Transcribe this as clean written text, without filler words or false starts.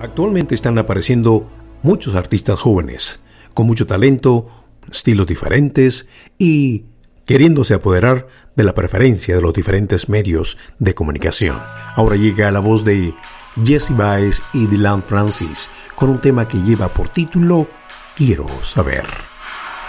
Actualmente están apareciendo muchos artistas jóvenes, con mucho talento, estilos diferentes y queriéndose apoderar de la preferencia de los diferentes medios de comunicación. Ahora llega la voz de Jessie Baez y Dylan Francis con un tema que lleva por título Quiero Saber.